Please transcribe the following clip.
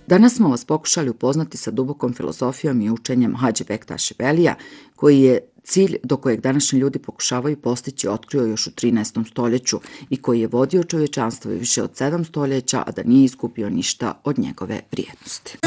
Danas smo vas pokušali upoznati sa dubokom filozofijom i učenjem Hadži Bektaša Velija, koji je cilj do kojeg današnji ljudi pokušavaju postići otkrio još u 13. stoljeću i koji je vodio čovječanstvo više od 7 stoljeća, a da nije iskupio ništa od njegove vrijednosti.